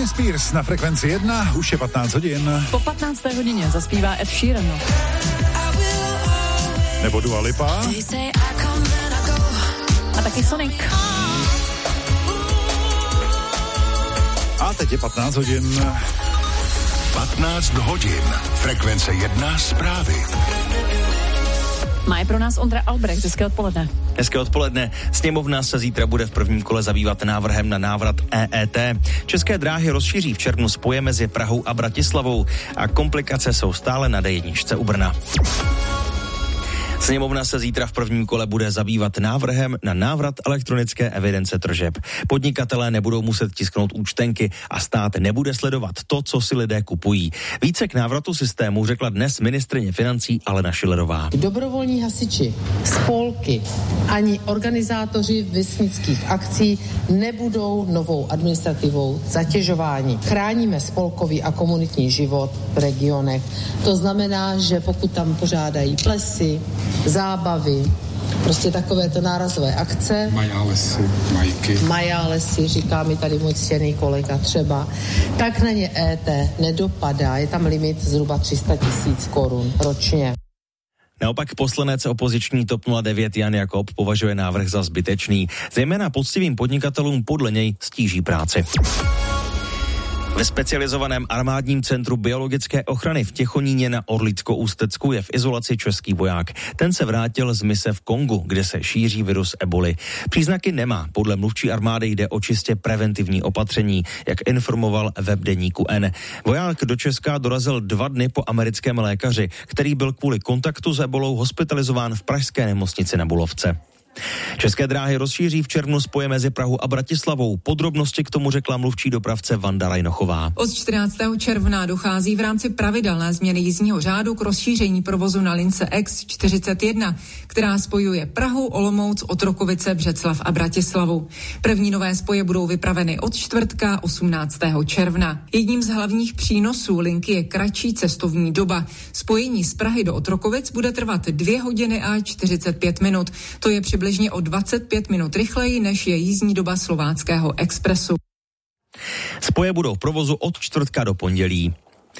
Britney Spears na Frekvenci 1, už je 15 hodin. Po 15. hodině zaspívá Ed Sheeran. Nebo Dua Lipa. A taky Sonic. A teď je 15 hodin. 15 hodin. Frekvence 1 zprávy. Má je pro nás Ondra Albrecht. Hezké odpoledne. Hezké odpoledne. Sněmovna se zítra bude v prvním kole zabývat návrhem na návrat EET. České dráhy rozšíří v červnu spoje mezi Prahou a Bratislavou a komplikace jsou stále na D1 u Brna. Sněmovna se zítra v prvním kole bude zabývat návrhem na návrat elektronické evidence tržeb. Podnikatelé nebudou muset tisknout účtenky a stát nebude sledovat to, co si lidé kupují. Více k návratu systému řekla dnes ministryně financí Alena Schillerová. Dobrovolní hasiči, spolky ani organizátoři vesnických akcí nebudou novou administrativou zatěžováni. Chráníme spolkový a komunitní život v regionech. To znamená, že pokud tam pořádají plesy, zábavy, prostě takovéto nárazové akce. Majálesy, majky. Majálesy, říká mi tady můj ctěný kolega třeba. Tak na ně EET nedopadá. Je tam limit zhruba 300 000 korun ročně. Naopak poslanec opoziční TOP 09 Jan Jakob považuje návrh za zbytečný. Zejména poctivým podnikatelům podle něj stíží práci. Ve specializovaném armádním centru biologické ochrany v Těchoníně na Orlicko-Ústecku je v izolaci český voják. Ten se vrátil z mise v Kongu, kde se šíří virus eboli. Příznaky nemá. Podle mluvčí armády jde o čistě preventivní opatření, jak informoval web deníku N. Voják do Česka dorazil 2 dny po americkém lékaři, který byl kvůli kontaktu s ebolou hospitalizován v pražské nemocnici na Bulovce. České dráhy rozšíří v červnu spoje mezi Prahou a Bratislavou. Podrobnosti k tomu řekla mluvčí dopravce Vanda Rajnochová. Od 14. června dochází v rámci pravidelné změny jízdního řádu k rozšíření provozu na lince X41, která spojuje Prahu, Olomouc, Otrokovice, Břeclav a Bratislavu. První nové spoje budou vypraveny od čtvrtka 18. června. Jedním z hlavních přínosů linky je kratší cestovní doba. Spojení z Prahy do Otrokovic bude trvat 2 hodiny a 45 minut. To je přibližně o 25 minut rychleji, než je jízdní doba slováckého expresu. Spoje budou v provozu od čtvrtka do pondělí.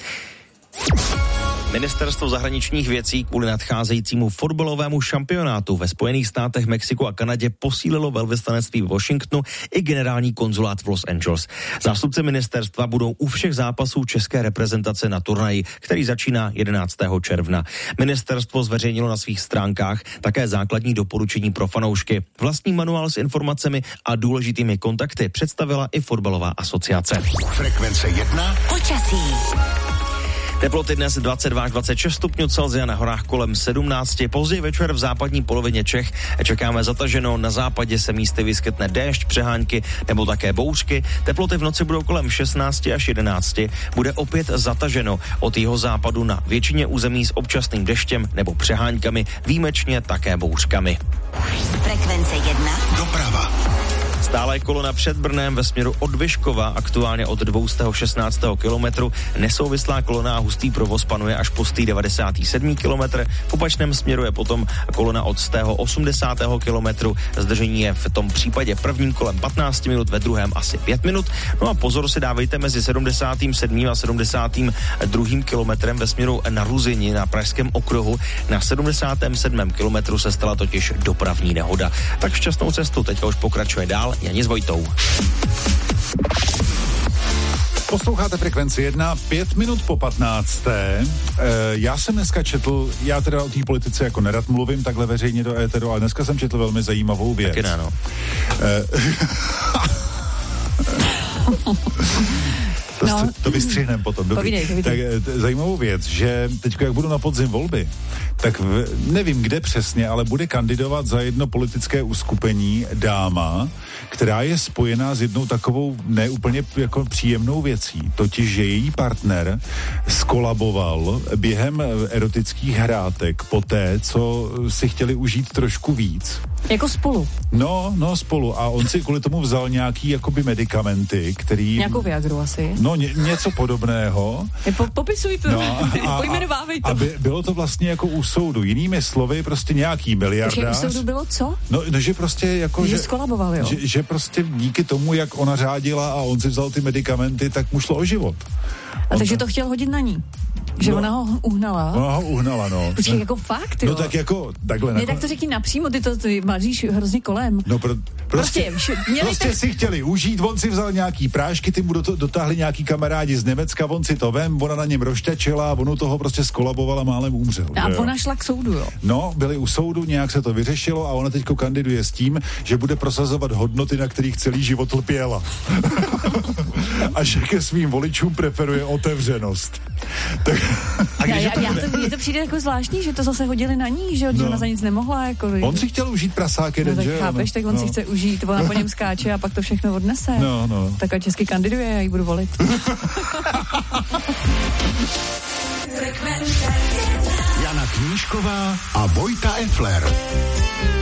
Ministerstvo zahraničních věcí kvůli nadcházejícímu fotbalovému šampionátu ve Spojených státech, Mexiku a Kanadě posílilo velvyslanectví v Washingtonu i generální konzulát v Los Angeles. Zástupci ministerstva budou u všech zápasů české reprezentace na turnaji, který začíná 11. června. Ministerstvo zveřejnilo na svých stránkách také základní doporučení pro fanoušky. Vlastní manuál s informacemi a důležitými kontakty představila i fotbalová asociace. Frekvence 1. Počasí. Teploty dnes 22 až 26 stupňů Celsia, na horách kolem 17. Později večer v západní polovině Čech čekáme zataženo, na západě se místy vyskytne déšť, přehánky nebo také bouřky. Teploty v noci budou kolem 16 až 11. Bude opět zataženo, od jihozápadu na většině území s občasným deštěm nebo přeháňkami, výjimečně také bouřkami. Frekvence 1. Doprava. Stále kolona před Brnem ve směru od Vyškova, aktuálně od 216. kilometru. Nesouvislá kolona a hustý provoz panuje až po 97. kilometr. V opačném směru je potom kolona od 180. kilometru. Zdržení je v tom případě prvním kolem 15 minut, ve druhém asi 5 minut. No a pozor si dávejte mezi 77. a 72. kilometrem ve směru na Ruzini na Pražském okruhu. Na 77. kilometru se stala totiž dopravní nehoda. Tak šťastnou cestu, teďka už pokračuje dál Jani s Vojtou. Posloucháte Frekvenci 1, 5 minut po 15. Já jsem dneska četl, já teda o té politice jako nerad mluvím takhle veřejně do éteru, ale dneska jsem četl velmi zajímavou věc. Taky ne, no. To vystřihneme potom. Povídej. Tak zajímavou věc, že teď, jak budu na podzim volby, tak nevím kde přesně, ale bude kandidovat za jedno politické uskupení dáma, která je spojená s jednou takovou neúplně jako příjemnou věcí, totiž, že její partner skolaboval během erotických hrátek poté, co si chtěli užít trošku víc. Jako Spolu. No, Spolu. A on si kvůli tomu vzal nějaký jakoby medikamenty, který... Nějakou Viagru asi. No, něco podobného. Popisuj to, pojmenovávej to. A bylo to vlastně jako u soudu. Jinými slovy, prostě nějaký miliardář. Počkej, u soudu bylo co? No, že prostě jako... Že skolaboval, jo? Že prostě díky tomu, jak ona řádila a on si vzal ty medikamenty, tak mu šlo o život. Takže to chtěl hodit na ní. Že ona ho uhnala. Ona ho uhnala, no. Počkej, jako fakt, jo? No tak jako takhle. Ne, tak to řekni napřímo, ty maříš hrozně kolem. No prostě si chtěli užít, on si vzal nějaký prášky, ty mu dotáhli nějaký kamarádi z Německa, on si to vem, ona na něm rozťačila a onu toho prostě skolabovala, málem umřel. A ona šla k soudu, jo? No, byli u soudu, nějak se to vyřešilo a ona teďko kandiduje s tím, že bude prosazovat hodnoty, na kterých celý život lpěla. A že ke svým voličům preferuje otevřenost. Tak... Mně to přijde jako zvláštní, že to zase hodili na ní, že ona za nic nemohla. Jako, on si chtěl užít prasák jeden, tak že? Chápeš, tak on si chce užít, ona po něm skáče a pak to všechno odnese. No. Tak ať česky kandiduje, já ji budu volit. Jana Knížková a Vojta Effler.